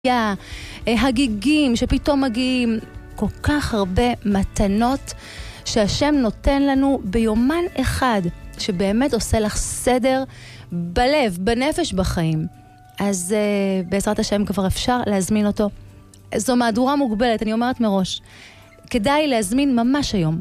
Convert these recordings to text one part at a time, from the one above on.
הגיגים שפתאום מגיעים, כל כך הרבה מתנות שהשם נותן לנו ביומן אחד, שבאמת עושה לך סדר בלב, בנפש, בחיים. אז בעזרת השם כבר אפשר להזמין אותו. זו מהדורה מוגבלת, אני אומרת מראש. כדאי להזמין ממש היום.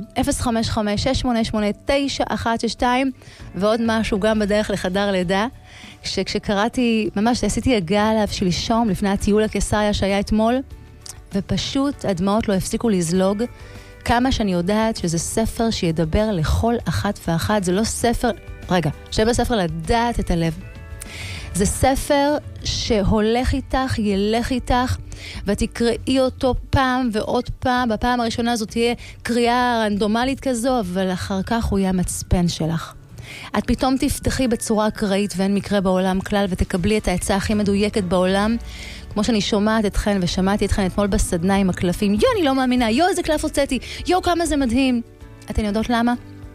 055-688-9162, ועוד משהו גם בדרך לחדר לידה. כשקראתי, ממש עשיתי הגעה עליו שלשום, לפני הטיול לקיסריה שהיה אתמול, ופשוט הדמעות לא הפסיקו לזלוג. כמה שאני יודעת שזה ספר שידבר לכל אחת ואחת. זה לא ספר, ספר לדעת את הלב. זה ספר שהולך איתך, ילך איתך, ותקראי אותו פעם ועוד פעם. בפעם הראשונה זאת תהיה קריאה רנדומלית כזו, אבל אחר כך הוא יהיה מצפן שלך. את פתאום תפתחי בצורה אקראית ואין מקרה בעולם כלל, ותקבלי את העצה הכי מדויקת בעולם, כמו שאני שומעת אתכן ושמעתי אתכן אתמול בסדנה עם הקלפים. אני לא מאמינה, איזה קלף הוצאתי, כמה זה מדהים. אתן יודעות למה?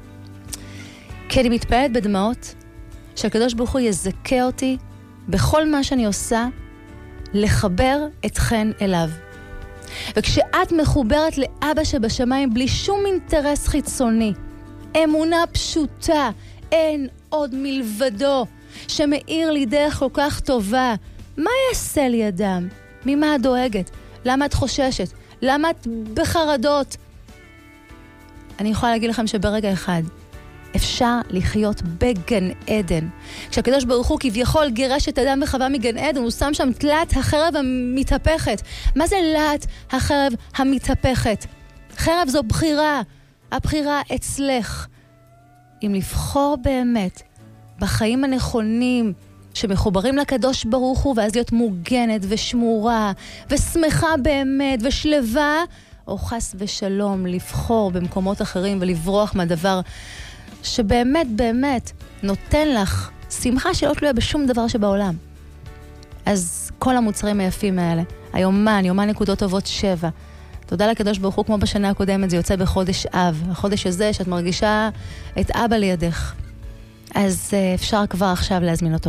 כי אני מתפעלת בדמעות שהקדוש ברוך הוא יזכה אותי בכל מה שאני עושה לחבר אתכן אליו. וכשאת מחוברת לאבא שבשמיים בלי שום אינטרס חיצוני, אמונה פשוטה, אין עוד מלבדו, שמאיר לי דרך כל כך טובה, מה יעשה לי אדם? ממה את דואגת? למה את חוששת? למה את בחרדות? אני יכולה להגיד לכם שברגע אחד אפשר לחיות בגן עדן. כשהקדוש ברוך הוא כביכול גירש את אדם וחווה מגן עדן, הוא שם שם תלת החרב המתהפכת. מה זה תלת החרב המתהפכת? חרב זו בחירה. הבחירה אצלך. אם לבחור באמת בחיים הנכונים שמחוברים לקדוש ברוך הוא, ואז להיות מוגנת ושמורה ושמחה באמת ושלווה, או חס ושלום לבחור במקומות אחרים ולברוח מהדבר שבאמת באמת נותן לך שמחה שלא תלויה בשום דבר שבעולם. אז כל המוצרים היפים האלה, יומן נקודות טובות 7, תודה לקדוש ברוך הוא, כמו בשנה הקודמת, זה יוצא בחודש אב. החודש הזה שאת מרגישה את אבא לידך. אז אפשר כבר עכשיו להזמין אותו.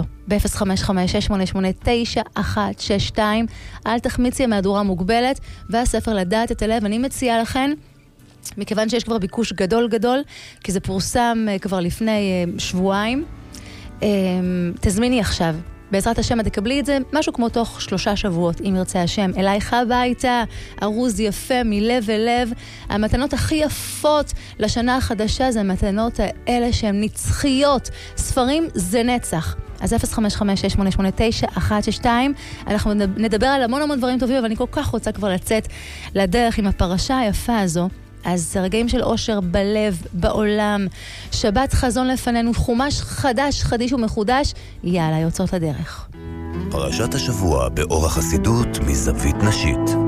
ב-055-688-9162. אל תחמיצי מהדורה מוגבלת, והספר לדעת את הלב. אני מציעה לכן, מכיוון שיש כבר ביקוש גדול, כי זה פורסם כבר לפני שבועיים, תזמיני עכשיו. בעזרת השם את תקבלי את זה משהו כמו תוך 3 שבועות, אם ירצה השם. אלייך הביתה, ארוז יפה מלב ולב. המתנות הכי יפות לשנה החדשה זה המתנות האלה שהן נצחיות. ספרים זה נצח. אז 055-688-9162. אנחנו נדבר על המון דברים טובים, אבל אני כל כך רוצה כבר לצאת לדרך עם הפרשה היפה הזו. אז רגעים של אושר בלב, בעולם, שבת חזון לפנינו, חומש חדש, חדיש ומחודש, יאללה, יוצאות לדרך. פרשת השבוע באור החסידות מזווית נשית.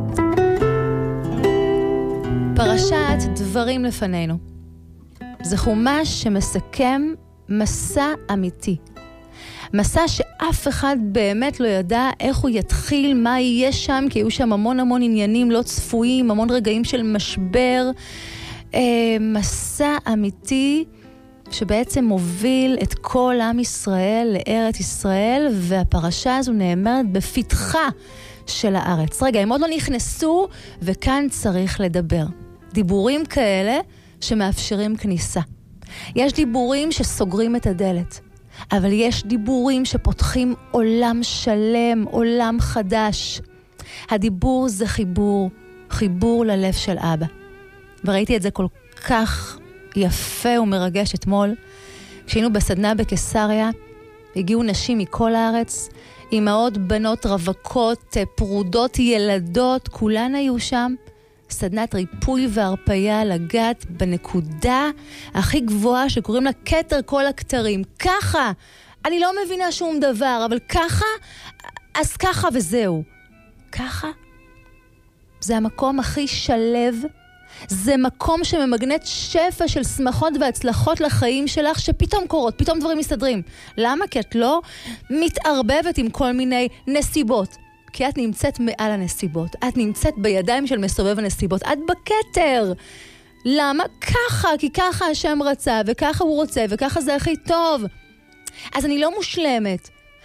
פרשת דברים לפנינו. זה חומש שמסכם מסע אמיתי. מסע שאף אחד באמת לא ידע איך הוא יתחיל, מה יהיה שם, כי היו שם המון עניינים לא צפויים, המון רגעים של משבר. מסע אמיתי שבעצם מוביל את כל עם ישראל לארץ ישראל, והפרשה הזו נאמרת בפתחה של הארץ. הם עוד לא נכנסו, וכאן צריך לדבר. דיבורים כאלה שמאפשרים כניסה. יש דיבורים שסוגרים את הדלת. אבל יש דיבורים שפותחים עולם שלם, עולם חדש. הדיבור זה חיבור ללב של אבא. וראיתי את זה כל כך יפה ומרגש אתמול. כשהיינו בסדנה בקיסריה, הגיעו נשים מכל הארץ, אמהות, בנות, רווקות, פרודות, ילדות, כולן היו שם. סדנת ריפוי והרפיה, לגעת בנקודה הכי גבוהה שקוראים לה כתר כל הכתרים. ככה, אני לא מבינה שום דבר, אבל ככה, אז ככה וזהו. ככה, זה המקום הכי שלב, זה מקום שממגנט שפע של שמחות והצלחות לחיים שלך, שפתאום קורות, פתאום דברים מסתדרים. למה? כי את לא מתערבבת עם כל מיני נסיבות. כי את נמצאת מעל הנסיבות. את נמצאת בידיים של מסובב הנסיבות. את בכתר. למה? ככה. כי ככה השם רצה, וככה הוא רוצה, וככה זה הכי טוב. אז אני לא מושלמת.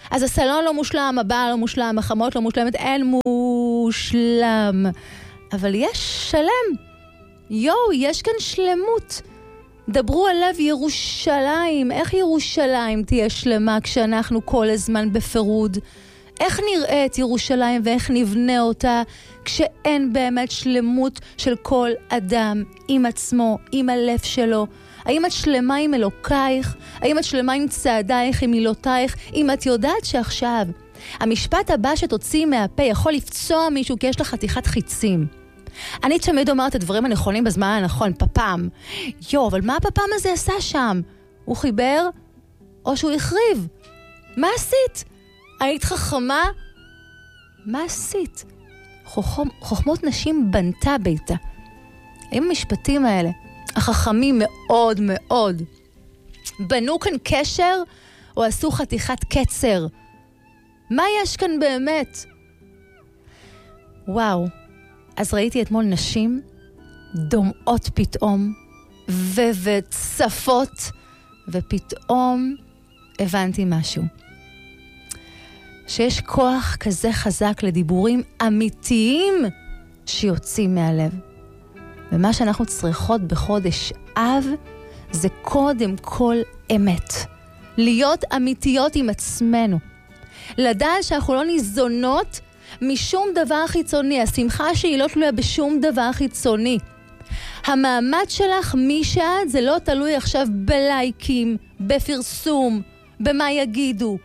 אז הסלון לא מושלם, הבעל לא מושלם, החמות לא מושלמת, אין מושלם. אבל יש שלם. יש כאן שלמות. דברו עליו ירושלים. איך ירושלים תהיה שלמה כשאנחנו כל הזמן בפירוד? איך נראית ירושלים ואיך נבנה אותה כשאין באמת שלמות של כל אדם עם עצמו, עם הלב שלו? האם את שלמה עם אלוקייך? האם את שלמה עם צעדייך, עם מילותייך? אם את יודעת שעכשיו המשפט הבא שתוציא מהפה יכול לפצוע מישהו כי יש לך חתיכת חיצים. אני תמיד אומרת את הדברים הנכונים בזמן הנכון, פפם. אבל מה הפפם הזה עשה שם? הוא חיבר או שהוא החריב? מה עשית? היית חכמה? מה עשית? חוכמות נשים בנתה ביתה. האם המשפטים האלה, החכמים מאוד מאוד, בנו כאן קשר או עשו חתיכת קצר? מה יש כאן באמת? וואו. אז ראיתי אתמול נשים דומעות פתאום וצפות, ופתאום הבנתי משהו. שיש כוח כזה חזק לדיבורים אמיתיים שיוצאים מהלב. ומה שאנחנו צריכות בחודש אב זה קודם כל אמת. להיות אמיתיות עם עצמנו. לדעת שאנחנו לא ניזונות משום דבר חיצוני. השמחה שהיא לא תלויה בשום דבר חיצוני. המעמד שלך, מי שאת, זה לא תלוי עכשיו בלייקים, בפרסום, במה יגידו.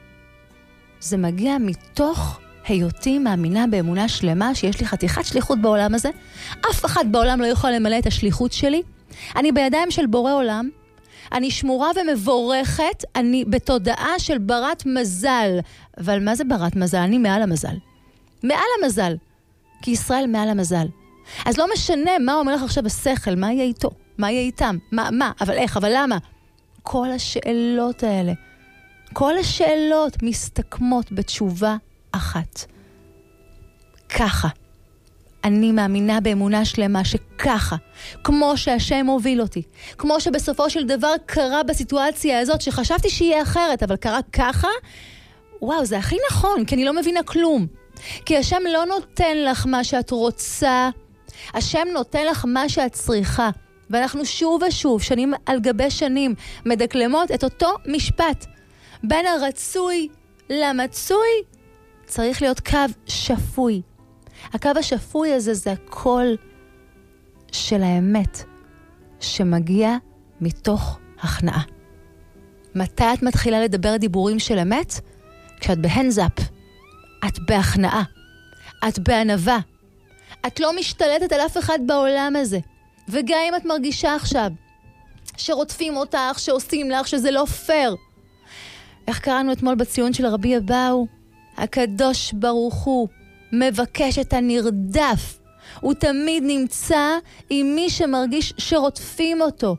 זה מגיע מתוך היותי מאמינה באמונה שלמה שיש לי חתיכת שליחות בעולם הזה. אף אחד בעולם לא יכול למלא את השליחות שלי. אני בידיים של בורא עולם. אני שמורה ומבורכת. אני בתודעה של ברת מזל. אבל מה זה ברת מזל? אני מעל המזל. מעל המזל. כי ישראל מעל המזל. אז לא משנה מה אומר לך עכשיו השכל, מה יהיה איתו, מה יהיה איתם, מה, אבל איך, אבל למה? כל השאלות האלה, כל השאלות מסתכמות בתשובה אחת. ככה. אני מאמינה באמונה שלמה שככה, כמו שהשם הוביל אותי, כמו שבסופו של דבר קרה בסיטואציה הזאת שחשבתי שיהיה אחרת, אבל קרה ככה, וואו, זה הכי נכון, כי אני לא מבינה כלום. כי השם לא נותן לך מה שאת רוצה, השם נותן לך מה שאת צריכה. ואנחנו שוב ושוב, שנים על גבי שנים, מדקלמות את אותו משפט. בין הרצוי למצוי, צריך להיות קו שפוי. הקו השפוי הזה זה הקול של האמת, שמגיע מתוך הכנעה. מתי את מתחילה לדבר דיבורים של אמת? כשאת בהנזאפ. את בהכנעה. את בענווה. את לא משתלטת על אף אחד בעולם הזה. וגם אם את מרגישה עכשיו שרודפים אותך, שעושים לך, שזה לא פייר. איך קראנו אתמול בציון של רבי אבאו? הקדוש ברוך הוא מבקש את הנרדף. הוא תמיד נמצא עם מי שמרגיש שרודפים אותו.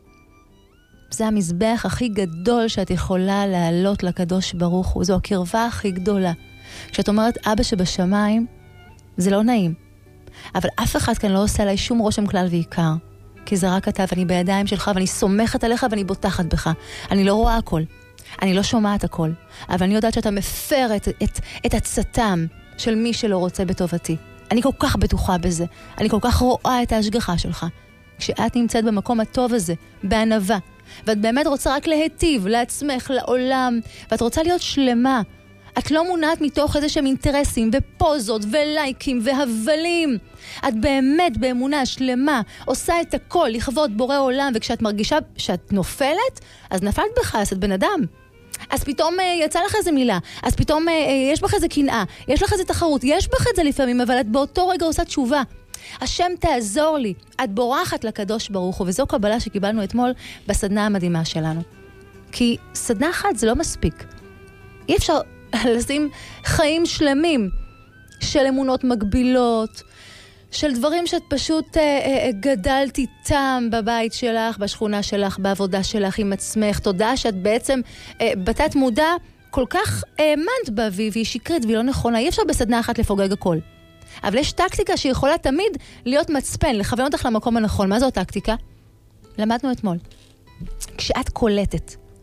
זה המזבח הכי גדול שאת יכולה להעלות לקדוש ברוך הוא. זו הקרבה הכי גדולה. כשאת אומרת אבא שבשמיים, זה לא נעים. אבל אף אחד כאן לא עושה עליי שום רושם כלל ועיקר. כי זה רק אתה ואני בידיים שלך ואני סומכת עליך ואני בוטחת בך. אני לא רואה הכל. אני לא שומעת הכל. אבל אני יודעת שאתה מפר את הצטם של מי שלא רוצה בטובתי. אני כל כך בטוחה בזה. אני כל כך רואה את ההשגחה שלך. כשאת נמצאת במקום הטוב הזה, בענווה, ואת באמת רוצה רק להיטיב לעצמך, לעולם, ואת רוצה להיות שלמה, את לא מונעת מתוך איזה שהם אינטרסים ופוזות ולייקים והבלים. את באמת באמונה שלמה עושה את הכל לכבוד בורא עולם, וכשאת מרגישה שאת נופלת, אז נפלת בך, אז את בן אדם. אז פתאום יצא לך איזה מילה, אז פתאום יש בך איזה קנאה, יש לך איזה תחרות, יש בך את זה לפעמים, אבל את באותו רגע עושה תשובה. השם תעזור לי, את בורחת לקדוש ברוך הוא, וזו קבלה שקיבלנו אתמול בסדנה המדהימה שלנו. כי סדנה אחת זה לא מספיק. אי אפשר לשים חיים שלמים של אמונות מגבילות, של דברים שאת פשוט גדלת איתם בבית שלך, בשכונה שלך, בעבודה שלך עם עצמך. תודה שאת בעצם בתת מודע כל כך האמנת בה, והיא שקרית והיא לא נכונה. אי אפשר בסדנה אחת לפוגג הכל. אבל יש טקטיקה שיכולה תמיד להיות מצפן, לכוון אותך למקום הנכון. מה זו הטקטיקה? למדנו אתמול. כשאת קולטת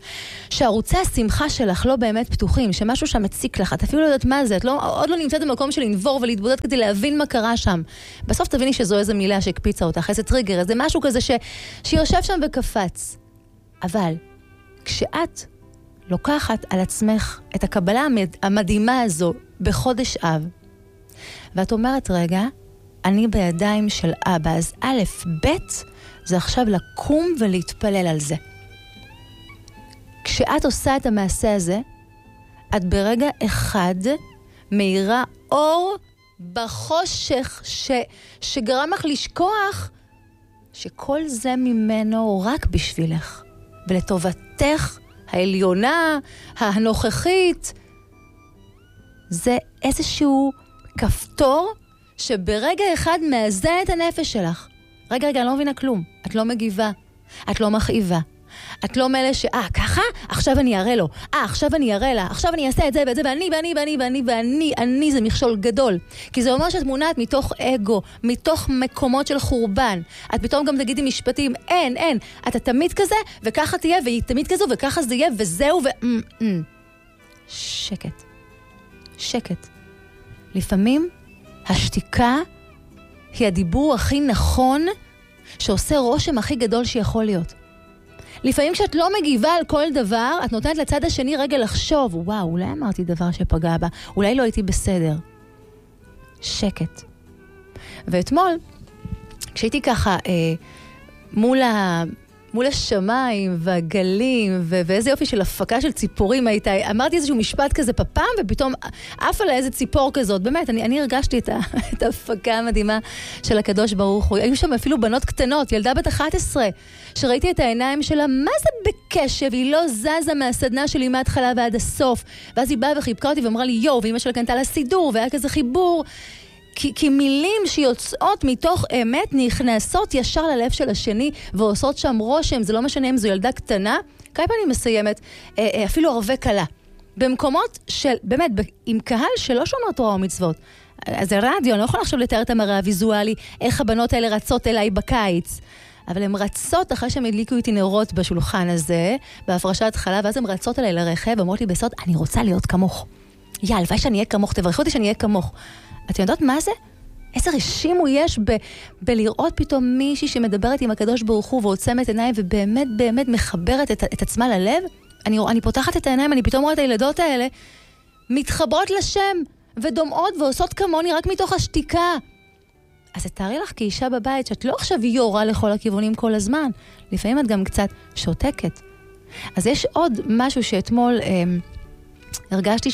שערוצי השמחה שלך לא באמת פתוחים, שמשהו שם מציק לך, את אפילו לא יודעת מה זה, את עוד לא נמצאת במקום של לנבור ולהתבודד כדי להבין מה קרה שם. בסוף תביני שזו איזו מילה שהקפיצה אותך, איזה טריגר, איזה משהו כזה שיושב שם וקפץ. אבל כשאת לוקחת על עצמך את הקבלה המדהימה הזו בחודש אב, ואת אומרת, רגע, אני בידיים של אבא, אז א', ב', זה עכשיו לקום ולהתפלל על זה. כשאת עושה את המעשה הזה, את ברגע אחד מאירה אור בחושך שגרם לך לשכוח שכל זה ממנו רק בשבילך, ולטובתך העליונה, הנוכחית. זה איזשהו כפתור שברגע אחד מאזן את הנפש שלך. רגע, אני לא מבינה כלום. את לא מגיבה, את לא מכאיבה. את לא מלא ככה? עכשיו אני אראה לו. עכשיו אני אראה לה. עכשיו אני אעשה את זה ואת זה, ואני זה מכשול גדול. כי זה אומר שאת מונעת מתוך אגו, מתוך מקומות של חורבן. את פתאום גם תגידי משפטים, אין. אתה תמיד כזה, וככה תהיה, והיא תמיד כזו, וככה זה יהיה, וזהו, שקט. לפעמים השתיקה היא הדיבור הכי נכון, שעושה רושם הכי גדול שיכול להיות. לפעמים כשאת לא מגיבה על כל דבר, את נותנת לצד השני רגע לחשוב, וואו, אולי אמרתי דבר שפגע בה, אולי לא הייתי בסדר. שקט. ואתמול, כשהייתי ככה מול השמיים והגלים, ואיזה יופי של הפקה של ציפורים הייתה, אמרתי איזשהו משפט כזה פעם, ופתאום אף עלה איזה ציפור כזאת. באמת, אני הרגשתי את ההפקה המדהימה של הקדוש ברוך הוא. היו שם אפילו בנות קטנות, ילדה בת 11, שראיתי את העיניים שלה, מה זה בקשב? היא לא זזה מהסדנה שלי מההתחלה ועד הסוף. ואז היא באה וחיבקה אותי ואמרה לי, יו, ואמא שלה קנתה לה סידור, והיה כזה חיבור. כי מילים שיוצאות מתוך אמת נכנסות ישר ללב של השני ועושות שם רושם, זה לא משנה אם זו ילדה קטנה, כמה פעמים מסיימת, אפילו ערבי קלה. במקומות של, באמת, עם קהל שלא שומר תורה ומצוות. אז זה רדיו, אני לא יכולה עכשיו לתאר את המראה הוויזואלי, איך הבנות האלה רצות אליי בקיץ. אבל הן רצות אחרי שהם הדליקו איתי נרות בשולחן הזה, בהפרשת חלב, ואז הן רצות אליי לרכב, ואומרות לי בסוד, אני רוצה להיות כמוך. הלוואי שאני אהיה כמוך, תברכי אותי שאני אהיה כמוך. את יודעת מה זה? איזה רשימו יש בלראות פתאום מישהי שמדברת עם הקדוש ברוך הוא ועוצמת עיניים ובאמת באמת מחברת את עצמה ללב. אני פותחת את העיניים, אני פתאום רואה את הילדות האלה מתחברות לשם ודומעות ועושות כמוני רק מתוך השתיקה. אז תארי לך כאישה בבית שאת לא עכשיו יורה לכל הכיוונים כל הזמן. לפעמים את גם קצת שותקת. אז יש עוד משהו שאתמול הרגשתי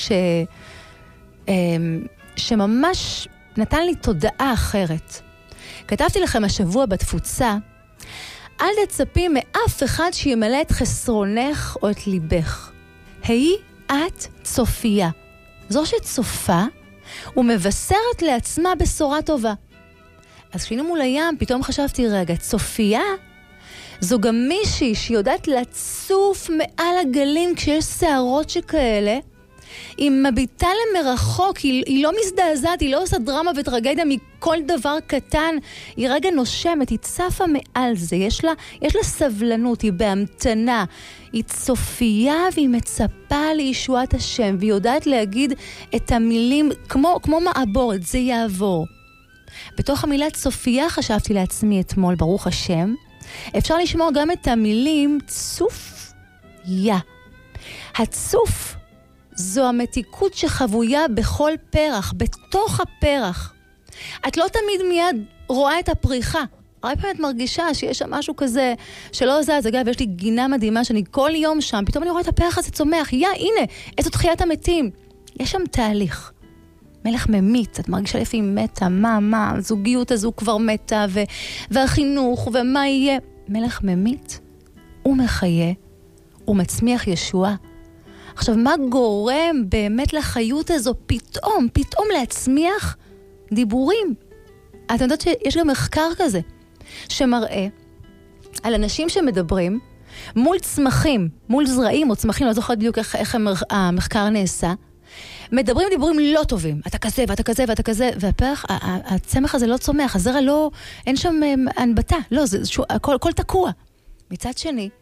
שממש נתן לי תודעה אחרת. כתבתי לכם השבוע בתפוצה, אל תצפי מאף אחד שימלא את חסרונך או את ליבך. היי את צופיה. זו שצופה ומבשרת לעצמה בשורה טובה. אז כשהיינו מול הים, פתאום חשבתי, רגע, צופיה זו גם מישהי שיודעת לצוף מעל הגלים כשיש שערות שכאלה, היא מביטה למרחוק, היא לא מזדעזעת, היא לא עושה דרמה וטרגדיה מכל דבר קטן, היא רגע נושמת, היא צפה מעל זה, יש לה סבלנות, היא בהמתנה, היא צופייה והיא מצפה לישועת השם, והיא יודעת להגיד את המילים כמו מעבורת, זה יעבור. בתוך המילה צופייה חשבתי לעצמי אתמול, ברוך השם, אפשר לשמוע גם את המילים צוף יא. הצוף זו המתיקות שחבויה בכל פרח, בתוך הפרח. את לא תמיד מיד רואה את הפריחה. רק פעם את מרגישה שיש שם משהו כזה שלא זז. אגב, יש לי גינה מדהימה שאני כל יום שם, פתאום אני רואה את הפרח הזה צומח. הנה, איזו תחיית המתים. יש שם תהליך. מלך ממית, את מרגישה לפי מתה, מה, הזוגיות הזו כבר מתה, והחינוך, ומה יהיה. מלך ממית, הוא מחיה, הוא מצמיח ישועה. עכשיו, מה גורם באמת לחיות הזו פתאום להצמיח דיבורים? את יודעת שיש גם מחקר כזה, שמראה על אנשים שמדברים מול צמחים, מול זרעים או צמחים, לא זוכרת בדיוק איך המחקר נעשה, מדברים דיבורים לא טובים, אתה כזה ואתה כזה ואתה כזה, והפרח, הצמח הזה לא צומח, הזרע לא, אין שם הנבטה, לא, הכל תקוע. מצד שני,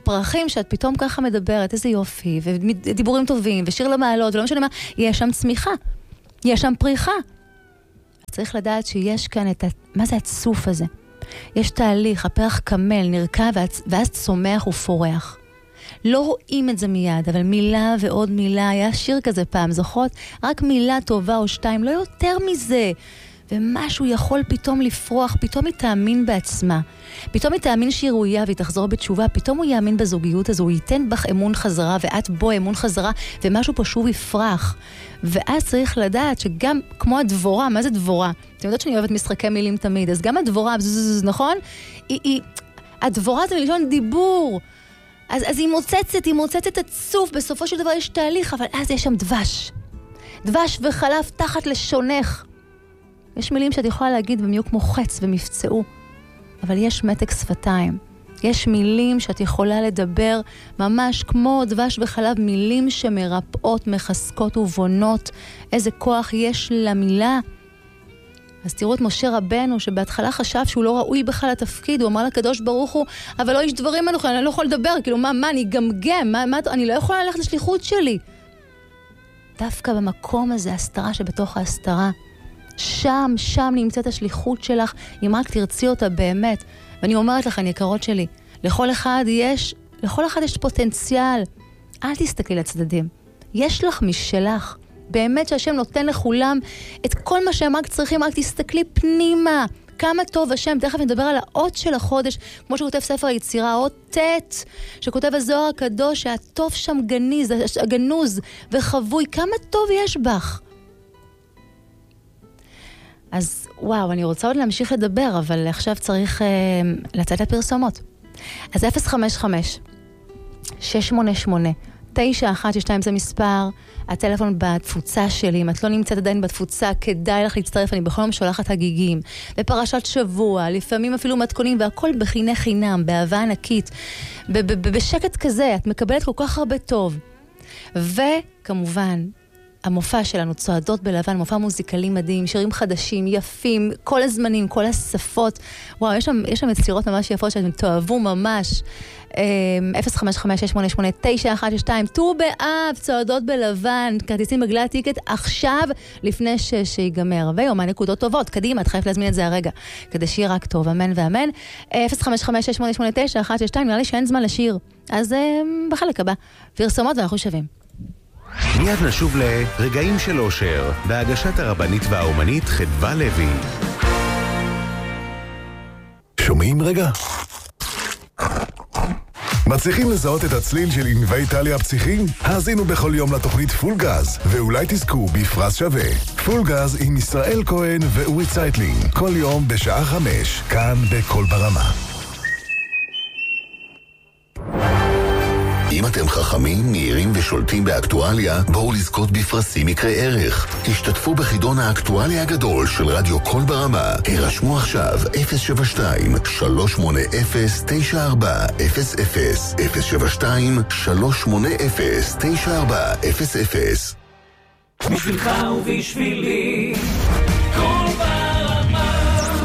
פרחים שאת פתאום ככה מדברת, איזה יופי, ודיבורים טובים, ושיר למעלות, ולא משנה מה, יש שם צמיחה, יש שם פריחה. צריך לדעת שיש כאן מה זה הצוף הזה? יש תהליך, הפרח קמל, נרקע, ואז צומח ופורח. לא רואים את זה מיד, אבל מילה ועוד מילה, היה שיר כזה פעם, זוכרות? רק מילה טובה או שתיים, לא יותר מזה. ומשהו יכול פתאום לפרוח, פתאום היא תאמין בעצמה. פתאום היא תאמין שהיא ראויה והיא תחזור בתשובה, פתאום הוא יאמין בזוגיות הזו, הוא ייתן בך אמון חזרה ואת בו אמון חזרה, ומשהו פה שוב יפרח. ואז צריך לדעת שגם כמו הדבורה, מה זה דבורה? אתם יודעת שאני אוהבת משחקי מילים תמיד, אז גם הדבורה, נכון? הדבורה זה מלשון דיבור. אז היא מוצצת הצוף, בסופו של דבר יש תהליך, אבל אז יש שם דבש. דבש וחלב תחת לשונך. יש מילים שאת יכולה להגיד והם יהיו כמו חץ ומפצעו, אבל יש מתק שפתיים. יש מילים שאת יכולה לדבר ממש כמו דבש וחלב, מילים שמרפאות, מחזקות ובונות. איזה כוח יש למילה. אז תראו את משה רבנו, שבהתחלה חשב שהוא לא ראוי בכלל לתפקיד, הוא אמר לקדוש ברוך הוא, אבל לא יש דברים אנוכי, אני לא יכול לדבר, כאילו מה, אני גמגם, אני לא יכולה ללכת לשליחות שלי. דווקא במקום הזה, הסתרה שבתוך ההסתרה, שם נמצאת השליחות שלך, אם רק תרצי אותה באמת. ואני אומרת לכן, יקרות שלי, לכל אחד יש פוטנציאל. אל תסתכלי לצדדים. יש לך משלך. באמת שהשם נותן לכולם את כל מה שהם רק צריכים, רק תסתכלי פנימה. כמה טוב השם, תכף נדבר על האות של החודש, כמו שכותב ספר היצירה, האות ט' שכותב הזוהר הקדוש, שהטוב שם גנוז וחבוי, כמה טוב יש בך. אז וואו, אני רוצה עוד להמשיך לדבר, אבל עכשיו צריך לצאת לפרסומות. אז 055-688-9162 זה מספר הטלפון בתפוצה שלי. אם את לא נמצאת עדיין בתפוצה, כדאי לך להצטרף. אני בכל יום שולחת הגיגים, בפרשת שבוע, לפעמים אפילו מתכונים, והכל בחיני חינם, באהבה ענקית, בשקט כזה, את מקבלת כל כך הרבה טוב. וכמובן, המופע שלנו, צועדות בלבן, מופע מוזיקלי מדהים, שירים חדשים, יפים, כל הזמנים, כל השפות. וואו, יש שם יצירות ממש יפות שאתם תאהבו ממש. 055-688-9162, ט"ו באב, צועדות בלבן, כרטיסים בגלל טיקט עכשיו, לפני שיגמר. ויום, נקודות טובות, קדימה, את חייבת להזמין את זה הרגע, כדי שיהיה רק טוב, אמן ואמן. 055-688-9162, נראה לי שאין זמן לשיר. אז בחלק הבא, פרסומות ואנחנו שווים. מיד נשוב לרגעים של אושר, בהגשת הרבנית והאומנית חדווה לוי. שומעים רגע? מצליחים לזהות את הצליל של ענבי איטליה הפסיכיים? האזינו בכל יום לתוכנית פול גז, ואולי תזכו בפרס שווה. פול גז עם ישראל כהן ואורי צייטלין, כל יום בשעה 5, כאן בכל ברמה. אם אתם חכמים, מהירים ושולטים באקטואליה, בואו לזכות בפרסים יקרי ערך. תשתתפו בחידון האקטואליה הגדול של רדיו כל ברמה. הרשמו עכשיו 072-380-9400 072-380-9400. בשבילך ובשבילי כל ברמה.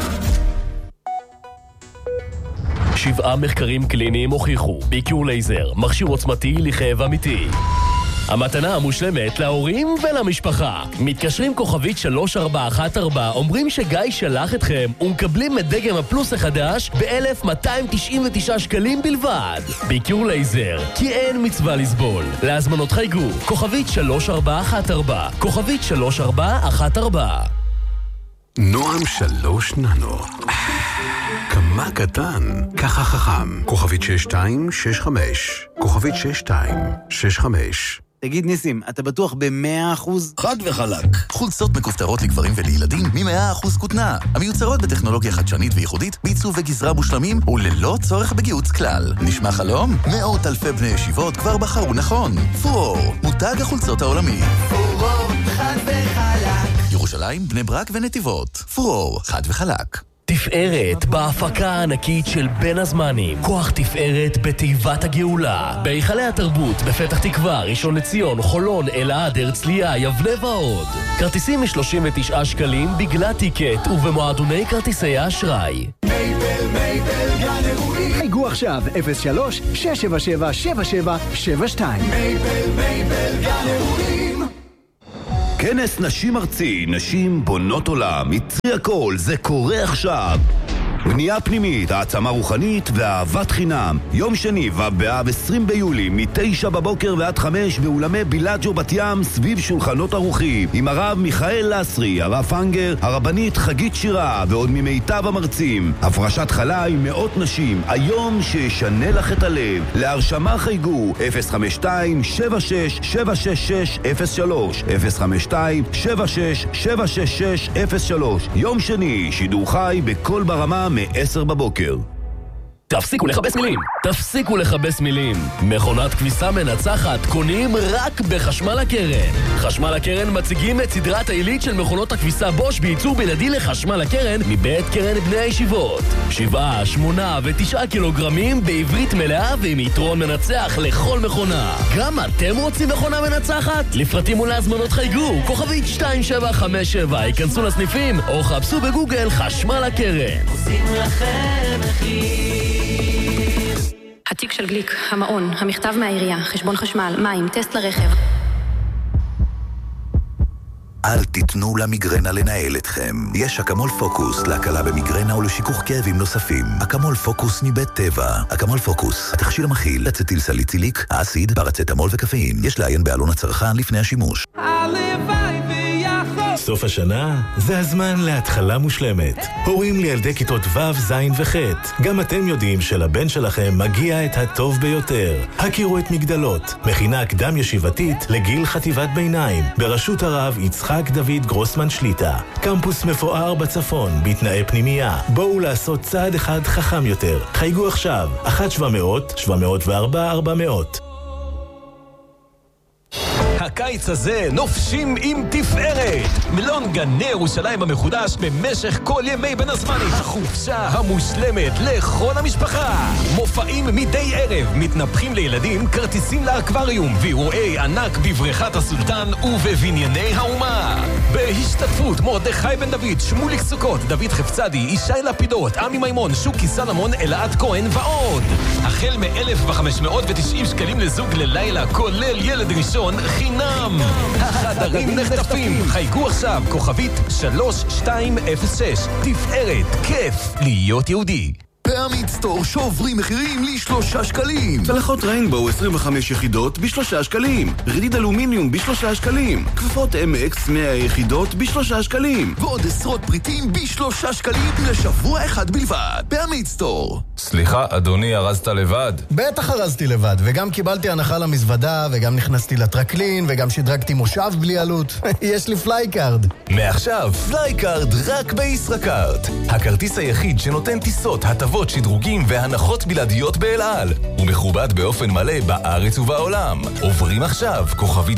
7 מחקרים קליניים הוכיחו ביקור לייזר, מכשיר עוצמתי לכאב אמיתי. המתנה המושלמת להורים ולמשפחה. מתקשרים כוכבית 3414, אומרים שגיא שלח אתכם ומקבלים את דגם הפלוס החדש ב-1,299 שקלים בלבד. ביקור לייזר, כי אין מצווה לסבול. להזמנות חייגו, כוכבית 3414, כוכבית 3414. נועם 3 ננו. כמה קטן, ככה חכם. כוכבית 6265, כוכבית 6265. תגיד ניסים, אתה בטוח ב100%? חד וחלק. חולצות מכופתרות לגברים ולילדים מ100% כותנה. המיוצרות בטכנולוגיה חדשנית וייחודית, בעיצוב וגזרה מושלמים וללא צורך בגיהוץ כלל. נשמע חלום? מאות אלפי בני ישיבות כבר בחרו נכון. פורור, מותג החולצות העולמי. פורור, חד וחלק. ירושלים, בני ברק ונתיבות. פורור, חד וחלק. תפארת בהפקה הענקית של בין הזמנים. כוח תפארת בתיבת הגאולה. בהיכלי התרבות, בפתח תקווה, ראשון לציון, חולון, אלעד, הרצליה, יבנה ועוד. כרטיסים מ39 שקלים בגלל טיקט ובמועדוני כרטיסי האשראי. מייבל, גן אירועים. חייגו עכשיו 03-677-7772. מייבל גן. כנס נשים ארצי, נשים בונות עולם, יצרי הכל, זה קורה עכשיו. בנייה פנימית, העצמה רוחנית ואהבת חינם. יום שני, ובאב 20 ביולי, מ-9 בבוקר ועד 5 באולמי בילאג'ו בת ים, סביב שולחנות ערוכים. עם הרב מיכאל לסרי, הרב פנגר, הרבנית חגית שירה, ועוד ממיטב המרצים. הפרשת חלה עם מאות נשים, היום שישנה לך את הלב. להרשמה חייגו 052-76-766-03, 052-76-766-03. יום שני, שידור חי בכל ברמה מ-10 בבוקר. תפסיקו לחבס מילים, תפסיקו לחבס מילים. מכונת כביסה מנצחת קונים רק בחשמל הקרן. חשמל הקרן מציגים את סדרת העילית של מכונות הכביסה בוש בייצור בלעדי לחשמל הקרן מבית קרן בני הישיבות. 7, 8 ו9 קילוגרמים בעברית מלאה ועם יתרון מנצח לכל מכונה. גם אתם רוצים מכונה מנצחת? לפרטים ולהזמנות חייגו, כוכבית 2757, ייכנסו לסניפים או חפשו בגוגל חשמל הקרן. עושים לכם מחיר. התיק של גליק, המעון, המכתב מהעירייה, חשבון חשמל, מים, טסט לרכב. אל תיתנו למיגרנה לנהל אתכם. יש אקמול פוקוס להקלה במיגרנה ולשיכוך כאבים נוספים. אקמול פוקוס מבית טבע. אקמול פוקוס, התכשיר המכיל אצטיל סליציליק, האסיד, פרצטמול וקפאין. יש לעיין בעלון הצרכן לפני השימוש. סוף השנה זה הזמן להתחלה מושלמת. הורים לילדי כיתות ו', ז' וח'. גם אתם יודעים שלבן שלכם מגיע את הטוב ביותר. הכירו את מגדלות, מכינה קדם ישיבתית לגיל חטיבת ביניים, בראשות הרב יצחק דוד גרוסמן שליטה. קמפוס מפואר בצפון, בתנאי פנימייה. בואו לעשות צעד אחד חכם יותר. חייגו עכשיו, 1-700-704-400. הקיץ הזה נופשים עם תפארת. מלון גני ירושלים המחודש במשך כל ימי בין הזמנים. החופשה המושלמת לכל המשפחה. מופעים מדי ערב, מתנפחים לילדים, כרטיסים לאקווריום, ואירועי ענק בבריכת הסולטן ובבנייני האומה. בהשתתפות מרדכי בן דוד, שמוליק סוכות, דוד חפצדי, ישי לפידות, עמי מימון, שוקי סלמון, אלעד כהן ועוד. החל מ-1,590 שקלים לזוג ללילה, כולל ילד ראשון, חינם. החדרים נחטפים. חייגו עכשיו, כוכבית 3206. תפארת, כיף להיות יהודי. פעמית סטור שוברים מחירים ל3 שקלים. צלחות ריינבואו 25 יחידות ב3 שקלים. רדיד אלומיניום ב3 שקלים. כפפות MX 100 יחידות ב3 שקלים. ועוד עשרות פריטים ב3 שקלים לשבוע אחד בלבד. פעמית סטור. סליחה, אדוני, ארזת לבד? בטח ארזתי לבד, וגם קיבלתי הנחה למזוודה, וגם נכנסתי לטרקלין, וגם שדרגתי מושב בלי עלות. יש לי פלייקארד. מעכשיו, פלייקארד רק בישראכרט. הכרטיס היחיד שנותן טיסות, הטבות, שדרוגים והנחות בלעדיות באל-על. הוא מכובד באופן מלא בארץ ובעולם. עוברים עכשיו, כוכבית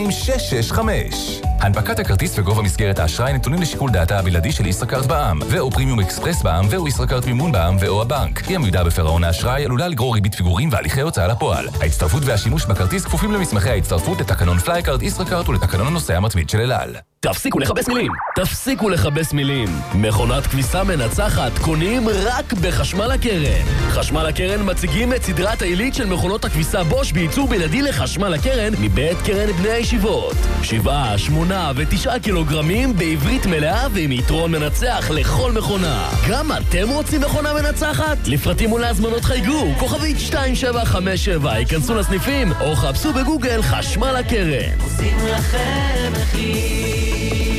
2665. הנפקת הכרטיס וגובה מסגרת האשראי נתונים לשיקול דעתה הבלעדי של ישראכרט בע"מ, ואו פרימיום אקספרס בע"מ, ואו ישראכרט מימון בע"מ, ואו הבנק. אי עמידה בפירעון האשראי עלולה לגרור ריבית פיגורים והליכי הוצאה לפועל. ההצטרפות והשימוש בכרטיס כפופים למסמכי ההצטרפות לתקנון פלייקארד ישראכרט ולתקנון הנוסע המתמיד של אל-על. תפסיקו לחבס מילים, תפסיקו לחבס מילים. מכונת כביסה מנצחת קונים רק בחשמל הקרן. חשמל הקרן מציגים את סדרת העילית של מכונות הכביסה בוש בייצור בלעדי לחשמל הקרן מבית קרן בני הישיבות. 7, 8 ו9 קילוגרמים בעברית מלאה ועם יתרון מנצח לכל מכונה. גם אתם רוצים מכונה מנצחת? לפרטים ולהזמנות חייגו, כוכבית 2757, ייכנסו לסניפים או חפשו בגוגל חשמל הקרן. עושים לכם מחיר.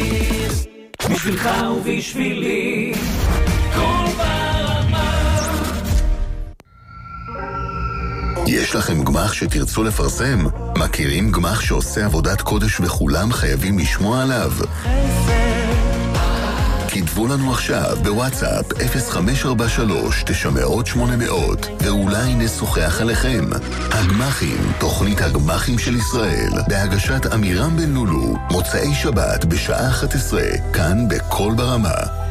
בשבילך ובשבילי כל ברמה. יש לכם גמח שתרצו לפרסם? מכירים גמח שעושה עבודת קודש וכולם חייבים לשמוע עליו? כתבו לנו עכשיו בוואטסאפ 0543-900-800 ואולי נשוחח עליכם. הגמחים, תוכנית הגמחים של ישראל, בהגשת אמירם בן לולו, מוצאי שבת בשעה 11, כאן בכל ברמה.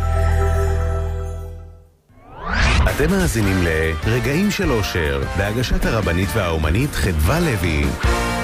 אתם מאזינים לרגעים של אושר, בהגשת הרבנית והאומנית חדווה לוי.